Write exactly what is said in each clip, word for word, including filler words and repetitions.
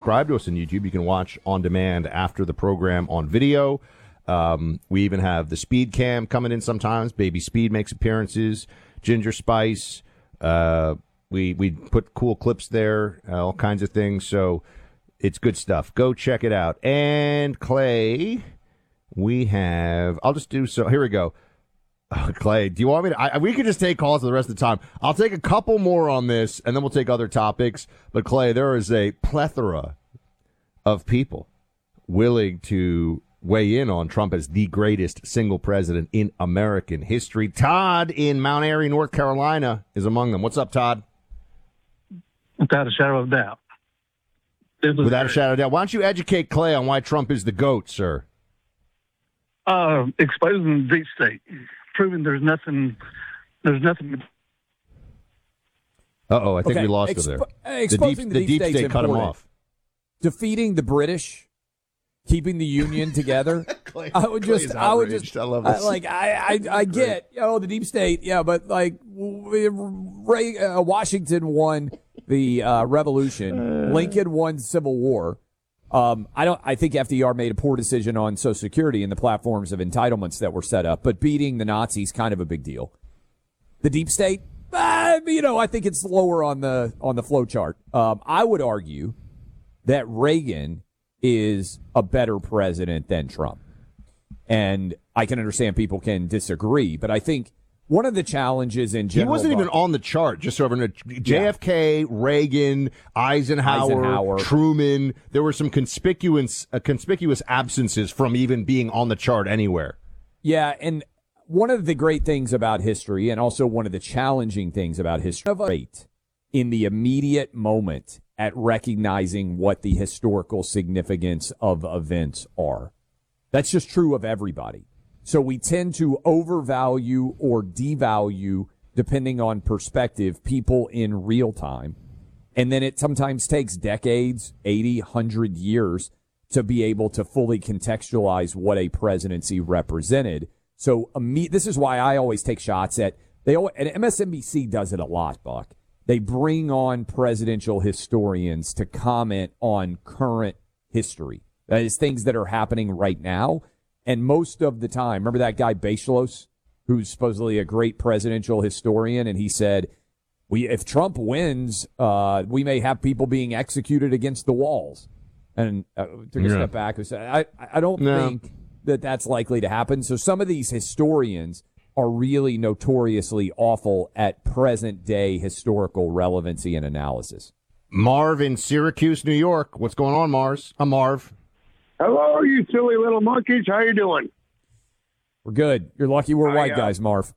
subscribe to us on YouTube. You can watch on demand after the program on video. Um, we even have the Speed Cam coming in sometimes. Baby Speed makes appearances. Ginger Spice. Uh, we we put cool clips there, uh, all kinds of things. So it's good stuff. Go check it out. And Clay, we have. I'll just do so. Here we go. Oh, Clay, do you want me to? I, we could just take calls for the rest of the time. I'll take a couple more on this, and then we'll take other topics. But, Clay, there is a plethora of people willing to weigh in on Trump as the greatest single president in American history. Todd in Mount Airy, North Carolina, is among them. What's up, Todd? Without a shadow of doubt. Without a shadow of doubt. Why don't you educate Clay on why Trump is the GOAT, sir? Uh, exposing the deep state. Proving there's nothing, there's nothing. Uh-oh, I think okay. we lost Expo- him there. Exposing the deep, the deep state important. cut him off. Defeating the British, keeping the Union together. Clay, I would just, I would just, I love this. I, like, I, I, I get, you know, the deep state, yeah, but like, Ray, uh, Washington won the uh, Revolution, Lincoln won the Civil War. Um, I don't. I think F D R made a poor decision on Social Security and the platforms of entitlements that were set up. But beating the Nazis kind of a big deal. The deep state, uh, you know, I think it's lower on the on the flow chart. Um, I would argue that Reagan is a better president than Trump, and I can understand people can disagree. But I think one of the challenges in general, he wasn't even on the chart. Just so everyone, J F K, yeah. Reagan, Eisenhower, Eisenhower, Truman. There were some conspicuous, uh, conspicuous absences from even being on the chart anywhere. Yeah, and one of the great things about history, and also one of the challenging things about history, great in the immediate moment at recognizing what the historical significance of events are. That's just true of everybody. So we tend to overvalue or devalue, depending on perspective, people in real time. And then it sometimes takes decades, eighty, one hundred years to be able to fully contextualize what a presidency represented. So this is why I always take shots at, they always, and M S N B C does it a lot, Buck. They bring on presidential historians to comment on current history. That is things that are happening right now. And most of the time, remember that guy Beschloss, who's supposedly a great presidential historian, and he said, "We, if Trump wins, uh, we may have people being executed against the walls." And uh, took a yeah. step back and said, "I, I don't no. think that that's likely to happen." So some of these historians are really notoriously awful at present-day historical relevancy and analysis. Marv in Syracuse, New York. What's going on, Mars? I'm Marv. Hello, you silly little monkeys. How you doing? We're good. You're lucky we're I, white uh, guys, Marv.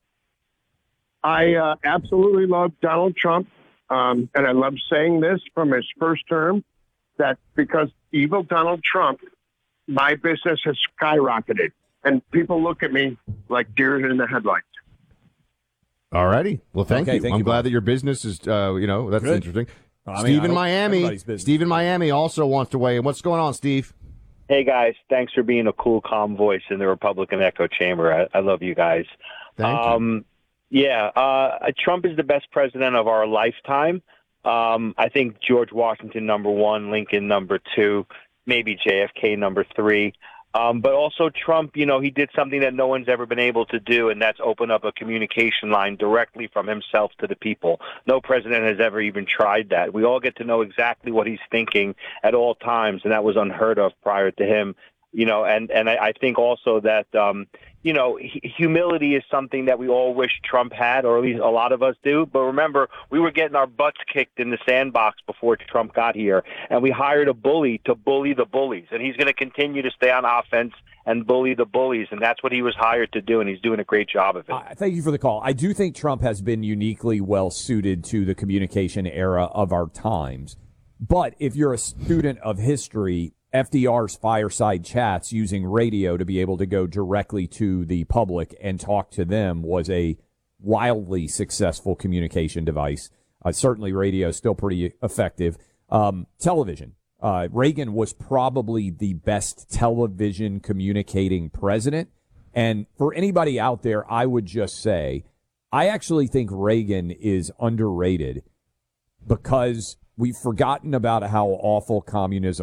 I uh, absolutely love Donald Trump, um, and I love saying this from his first term, that because evil Donald Trump, my business has skyrocketed, and people look at me like deer in the headlights. All righty. Well, thank okay, you. Thank I'm you, glad Marv. that your business is, uh, you know, that's Good. interesting. I mean, Steve I in hope Miami. everybody's business. Steve in Miami also wants to weigh in. What's going on, Steve? Hey, guys. Thanks for being a cool, calm voice in the Republican echo chamber. I, I love you guys. Thank um, you. Yeah, uh, Trump is the best president of our lifetime. Um, I think George Washington, number one, Lincoln, number two, maybe J F K, number three. Um, but also Trump, you know, he did something that no one's ever been able to do, and that's open up a communication line directly from himself to the people. No president has ever even tried that. We all get to know exactly what he's thinking at all times, and that was unheard of prior to him. You know, and, and I, I think also that, um, you know, humility is something that we all wish Trump had, or at least a lot of us do. But remember, we were getting our butts kicked in the sandbox before Trump got here, and we hired a bully to bully the bullies. And he's going to continue to stay on offense and bully the bullies, and that's what he was hired to do, and he's doing a great job of it. Uh, thank you for the call. I do think Trump has been uniquely well-suited to the communication era of our times. But if you're a student of history, F D R's fireside chats using radio to be able to go directly to the public and talk to them was a wildly successful communication device. Uh, certainly radio is still pretty effective. Um, television. Uh, Reagan was probably the best television communicating president. And for anybody out there, I would just say, I actually think Reagan is underrated because we've forgotten about how awful communism